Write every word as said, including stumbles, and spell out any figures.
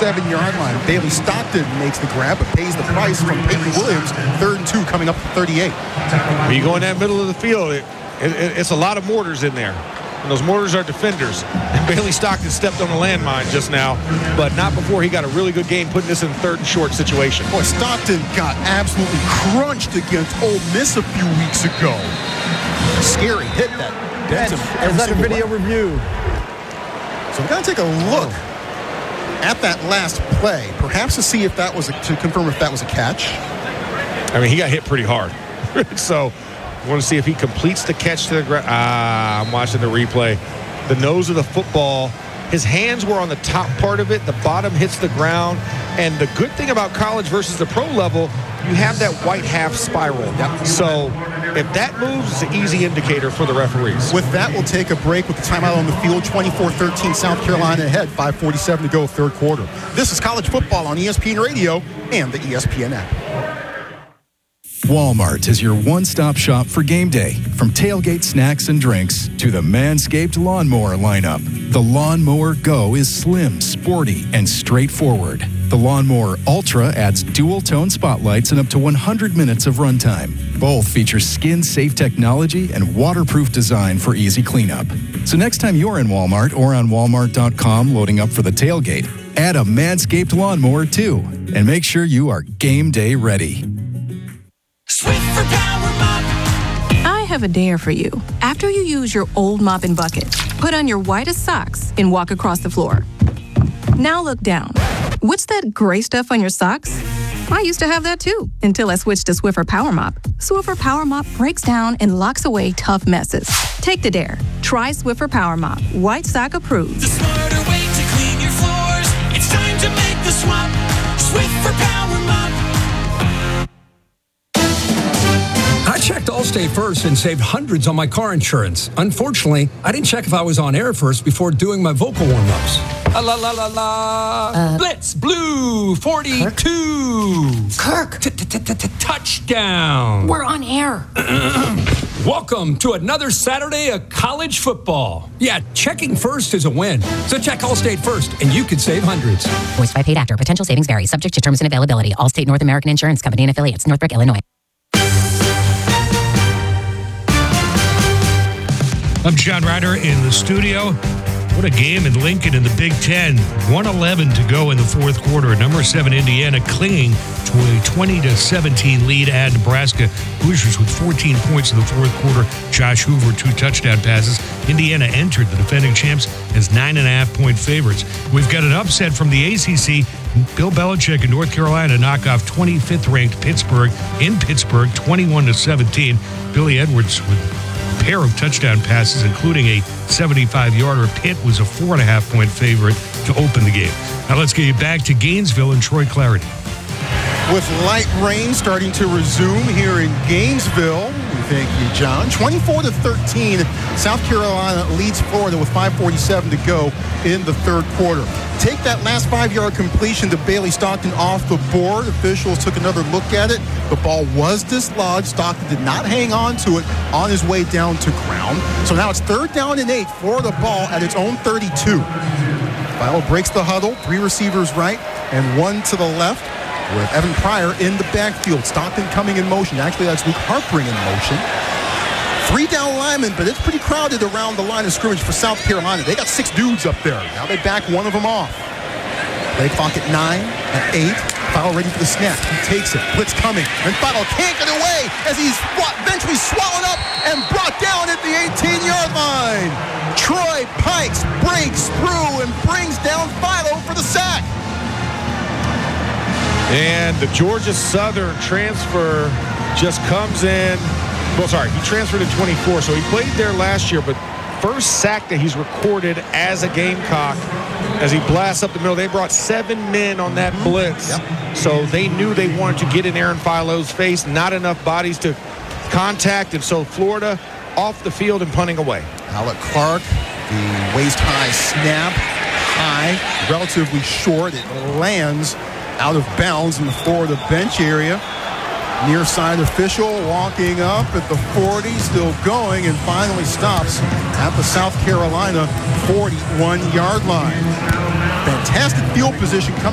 forty-seven-yard line. Bailey Stockton makes the grab, but pays the price from Peyton Williams. Third and two coming up to thirty-eight. When you go in that middle of the field, it, it, it's a lot of mortars in there. And those mortars are defenders. And Bailey Stockton stepped on the landmine just now, but not before he got a really good game putting this in third and short situation. Boy, Stockton got absolutely crunched against Ole Miss a few weeks ago. Scary hit that. That's Is that a video way. review? So we're going to take a look at that last play, perhaps to see if that was a, to confirm if that was a catch. I mean, he got hit pretty hard. So I want to see if he completes the catch to the ground. Ah, I'm watching the replay. The nose of the football, his hands were on the top part of it. The bottom hits the ground. And the good thing about college versus the pro level, you have that white half spiral. Yep. So if that moves, it's an easy indicator for the referees. With that, we'll take a break with the timeout on the field. twenty-four thirteen South Carolina ahead. five forty-seven to go, third quarter. This is college football on E S P N Radio and the E S P N app. Walmart is your one-stop shop for game day. From tailgate snacks and drinks to the Manscaped lawnmower lineup. The Lawnmower Go is slim, sporty, and straightforward. The Lawnmower Ultra adds dual-tone spotlights and up to one hundred minutes of runtime. Both feature skin-safe technology and waterproof design for easy cleanup. So next time you're in Walmart or on Walmart dot com loading up for the tailgate, add a Manscaped lawnmower too, and make sure you are game day ready. Swiffer Power Mop. I have a dare for you. After you use your old mop and bucket, put on your whitest socks and walk across the floor. Now look down. What's that gray stuff on your socks? I used to have that too, until I switched to Swiffer Power Mop. Swiffer Power Mop breaks down and locks away tough messes. Take the dare. Try Swiffer Power Mop. White sock approved. The smarter way to clean your floors. It's time to make the swap. Swiffer Power Mop. I checked Allstate first and saved hundreds on my car insurance. Unfortunately, I didn't check if I was on air first before doing my vocal warm-ups. La la la la la. Uh, Blitz Blue forty-two. Kirk. Touchdown. We're on air. Welcome to another Saturday of college football. Yeah, checking first is a win. So check Allstate first, and you could save hundreds. Voiced by paid actor. Potential savings vary. Subject to terms and availability. Allstate North American Insurance Company and affiliates. Northbrook, Illinois. I'm John Ryder in the studio. What a game in Lincoln in the Big Ten. one eleven to go in the fourth quarter. Number seven Indiana clinging to a twenty to seventeen lead at Nebraska. Hoosiers with fourteen points in the fourth quarter. Josh Hoover, two touchdown passes. Indiana entered the defending champs as nine and a half point favorites. We've got an upset from the A C C. Bill Belichick and North Carolina knock off twenty-fifth ranked Pittsburgh in Pittsburgh, twenty-one to seventeen. Billy Edwards with pair of touchdown passes, including a seventy-five yarder. Pitt was a four and a half point favorite to open the game. Now let's get you back to Gainesville and Troy Clarity. With light rain starting to resume here in Gainesville. Thank you, John. twenty-four to thirteen, South Carolina leads Florida with five forty-seven to go in the third quarter. Take that last five-yard completion to Bailey Stockton off the board. Officials took another look at it. The ball was dislodged. Stockton did not hang on to it on his way down to ground. So now it's third down and eight. Florida ball at its own thirty-two. Philo breaks the huddle. Three receivers right and one to the left, with Evan Pryor in the backfield. Stockton coming in motion. Actually, that's Luke Harpring in motion. Three down linemen, but it's pretty crowded around the line of scrimmage for South Carolina. They got six dudes up there. Now they back one of them off. Play clock at nine, at eight. Philo ready for the snap. He takes it. Blitz coming. And Philo can't get away as he's eventually swallowed up and brought down at the eighteen-yard line. Troy Pikes breaks through and brings down Philo for the sack. And the Georgia Southern transfer just comes in. Well, sorry, he transferred in twenty-four, so he played there last year, but first sack that he's recorded as a Gamecock as he blasts up the middle. They brought seven men on that blitz, yep. So they knew they wanted to get in Aaron Philo's face. Not enough bodies to contact, and so Florida off the field and punting away. Alec Clark, the waist-high snap, high, relatively short. It lands out of bounds in the Florida bench area. Near side official walking up at the forty, still going, and finally stops at the South Carolina forty-one-yard line. Fantastic field position coming